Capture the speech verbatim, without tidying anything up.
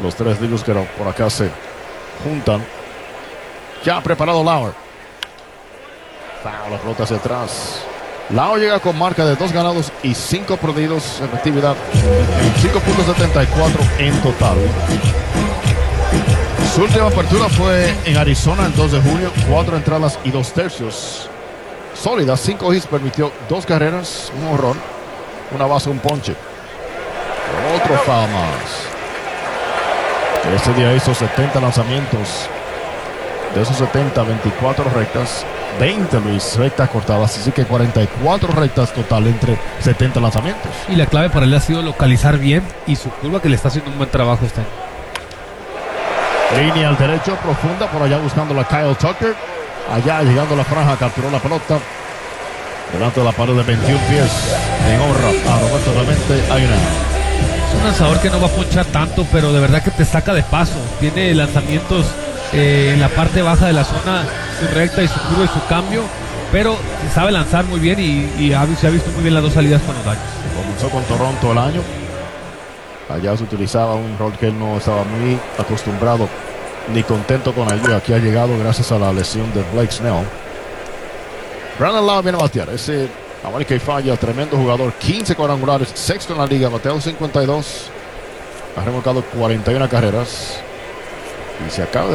Los tres Eagles que por acá se juntan. Ya preparado Lauer. Foul, la pelota hacia atrás. Lauer llega con marca de dos ganados y cinco perdidos. Efectividad cinco punto setenta y cuatro en total. Su última apertura fue en Arizona el dos de junio. Cuatro entradas y dos tercios. Sólida, cinco hits, permitió dos carreras, un honrón, una base, un ponche. Otro foul más. Ese día hizo setenta lanzamientos. De esos setenta, veinticuatro rectas, veinte Luis rectas cortadas, así que cuarenta y cuatro rectas total entre setenta lanzamientos. Y la clave para él ha sido localizar bien y su curva, que le está haciendo un buen trabajo este año. Línea al derecho, profunda, por allá buscando la Kyle Tucker. Allá llegando a la franja, capturó la pelota. Delante de la pared de veintiún pies. En honra a Roberto Clemente Aguilar. Es un lanzador que no va a ponchar tanto, pero de verdad que te saca de paso. Tiene lanzamientos eh, en la parte baja de la zona, su recta y su curva y su cambio, pero sabe lanzar muy bien y, y ha, se ha visto muy bien las dos salidas con los Dodgers. Comenzó con Toronto el año. Allá se utilizaba un rol que él no estaba muy acostumbrado ni contento con él. Aquí ha llegado gracias a la lesión de Blake Snell. Brandon Lowe viene a batear. Ese América y falla, tremendo jugador. quince cuadrangulares, sexto en la liga, bateado cincuenta y dos. Ha remolcado cuarenta y una carreras. Y se acaba de